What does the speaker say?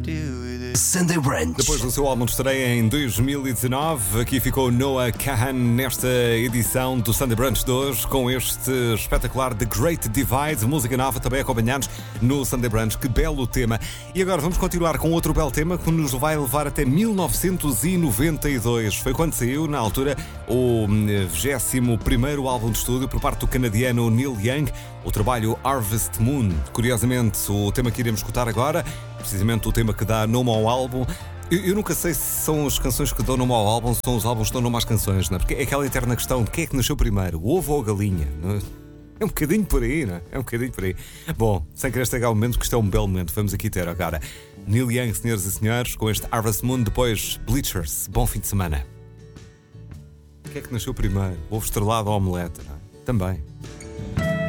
Sunday Brunch. Depois do seu álbum de estreia em 2019, aqui ficou Noah Kahan nesta edição do Sunday Brunch de hoje, com este espetacular The Great Divide, música nova também acompanhados no Sunday Brunch. Que belo tema! E agora vamos continuar com outro belo tema que nos vai levar até 1992. Foi quando saiu, na altura, o 21º álbum de estúdio por parte do canadiano Neil Young, o trabalho Harvest Moon. Curiosamente, o tema que iremos escutar agora, precisamente o tema que dá nome ao álbum. Eu nunca sei se são as canções que dão nome ao álbum, se são os álbuns que dão nome às canções, não é? Porque é aquela eterna questão de quem é que nasceu primeiro, o ovo ou a galinha, não é? É um bocadinho por aí, não é? É um bocadinho por aí. Bom, sem querer estragar o momento, que isto é um belo momento, vamos aqui ter agora Neil Young, senhoras e senhores, com este Harvest Moon, depois Bleachers. Bom fim de semana. O que é que nasceu primeiro? O ovo estrelado ou a omelete, não é? Também.